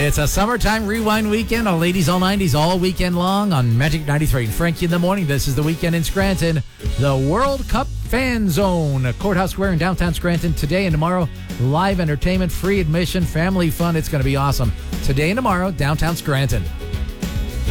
It's a summertime rewind weekend on Ladies All 90s all weekend long on Magic 93. Frankie in the morning. This is the weekend in Scranton. The World Cup Fan Zone. Courthouse Square in downtown Scranton today and tomorrow. Live entertainment, free admission, family fun. It's going to be awesome. Today and tomorrow, downtown Scranton.